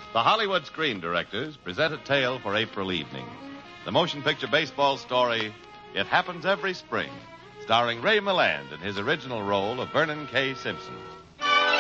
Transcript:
The Hollywood Screen Directors present a tale for April evenings. The motion picture baseball story, It Happens Every Spring, starring Ray Milland in his original role of Vernon K. Simpson.